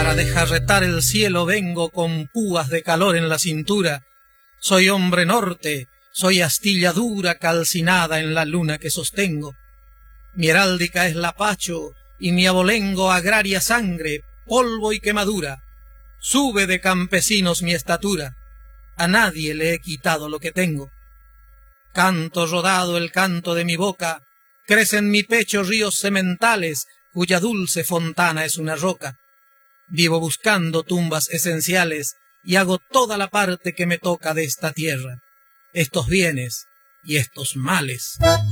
Para desjarretar el cielo vengo con púas de calor en la cintura. Soy hombre norte, soy astilla dura calcinada en la luna que sostengo. Mi heráldica es lapacho y mi abolengo agraria sangre, polvo y quemadura. Sube de campesinos mi estatura, a nadie le he quitado lo que tengo. Canto rodado el canto de mi boca, crece en mi pecho ríos sementales, cuya dulce fontana es una roca. Vivo buscando tumbas esenciales y hago toda la parte que me toca de esta tierra, estos bienes y estos males.